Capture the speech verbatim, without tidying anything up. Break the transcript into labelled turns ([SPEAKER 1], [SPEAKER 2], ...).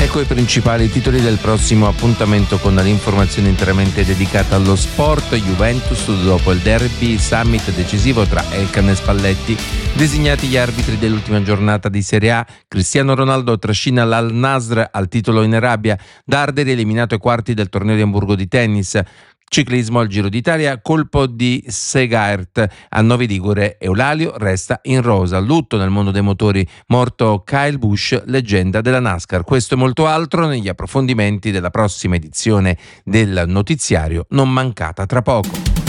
[SPEAKER 1] Ecco i principali titoli del prossimo appuntamento con l'informazione interamente dedicata allo sport. Juventus dopo il derby, summit decisivo tra Elkann e Spalletti, designati gli arbitri dell'ultima giornata di Serie A. Cristiano Ronaldo trascina l'Al-Nasr al titolo in Arabia, Darderi eliminato ai quarti del torneo di Amburgo di tennis. Ciclismo al Giro d'Italia, colpo di Segaert a Novi Ligure, Eulalio resta in rosa. Lutto nel mondo dei motori, morto Kyle Busch, leggenda della NASCAR. Questo e molto altro negli approfondimenti della prossima edizione del notiziario, non mancata tra poco.